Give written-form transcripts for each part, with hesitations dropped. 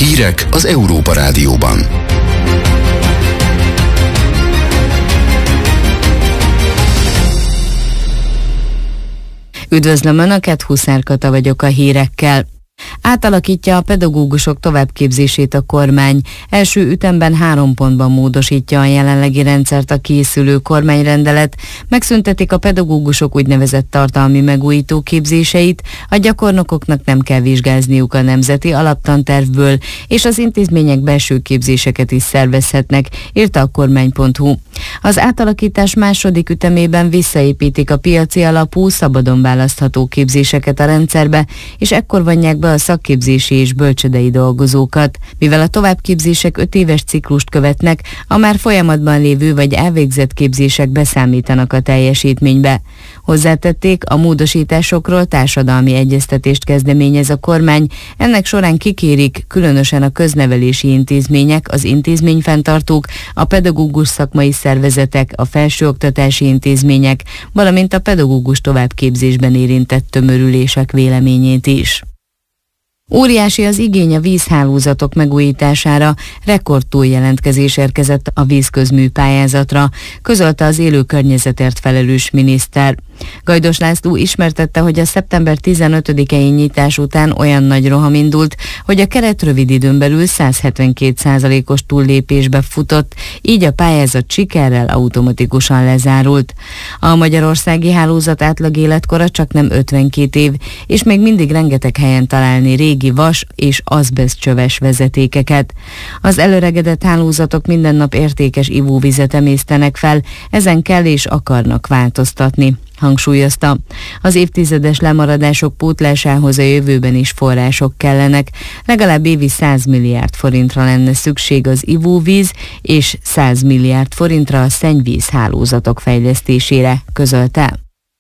Hírek az Európa Rádióban. Üdvözlöm Önöket, Huszár Kata vagyok a hírekkel. Átalakítja a pedagógusok továbbképzését a kormány. Első ütemben 3 pontban módosítja a jelenlegi rendszert a készülő kormányrendelet, megszüntetik a pedagógusok úgynevezett tartalmi megújító képzéseit, a gyakornokoknak nem kell vizsgázniuk a nemzeti alaptantervből, és az intézmények belső képzéseket is szervezhetnek, írta a kormány.hu. Az átalakítás második ütemében visszaépítik a piaci alapú, szabadon választható képzéseket a rendszerbe, és ekkor vonják be a szakképzési és bölcsődei dolgozókat. Mivel a továbbképzések 5 éves ciklust követnek, a már folyamatban lévő vagy elvégzett képzések beszámítanak a teljesítménybe. Hozzátették, a módosításokról társadalmi egyeztetést kezdeményez a kormány, ennek során kikérik különösen a köznevelési intézmények, az intézményfenntartók, a pedagógus szakmai szervezetek, a felsőoktatási intézmények, valamint a pedagógus továbbképzésben érintett tömörülések véleményét is. Óriási az igény a vízhálózatok megújítására, rekord túljelentkezés érkezett a vízközmű pályázatra, közölte az élő környezetért felelős miniszter. Gajdos László ismertette, hogy a szeptember 15-i nyitás után olyan nagy roham indult, hogy a keret rövid időn belül 172%-os túllépésbe futott, így a pályázat sikerrel automatikusan lezárult. A magyarországi hálózat átlag életkora csaknem 52 év, és még mindig rengeteg helyen találni régi vas és azbesztcsöves vezetékeket. Az előregedett hálózatok minden nap értékes ivóvizet emésztenek fel, ezen kell és akarnak változtatni, hangsúlyozta. Az évtizedes lemaradások pótlásához a jövőben is források kellenek. Legalább évi 100 milliárd forintra lenne szükség az ivóvíz és 100 milliárd forintra a szennyvíz hálózatok fejlesztésére, közölte.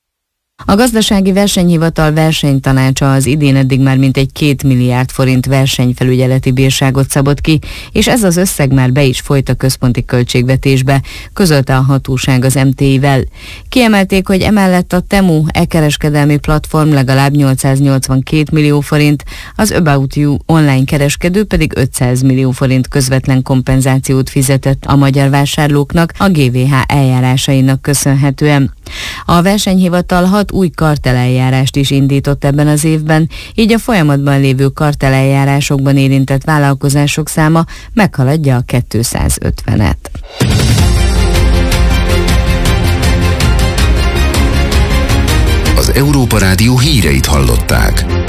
A Gazdasági Versenyhivatal versenytanácsa az idén eddig már mintegy 2 milliárd forint versenyfelügyeleti bírságot szabott ki, és ez az összeg már be is folyt a központi költségvetésbe, közölte a hatóság az MTI-vel. Kiemelték, hogy emellett a Temu e-kereskedelmi platform legalább 882 millió forint, az About You online kereskedő pedig 500 millió forint közvetlen kompenzációt fizetett a magyar vásárlóknak a GVH eljárásainak köszönhetően. A versenyhivatal 6 új karteleljárást is indított ebben az évben, így a folyamatban lévő karteleljárásokban érintett vállalkozások száma meghaladja a 250-et. Az Európa Rádió híreit hallották.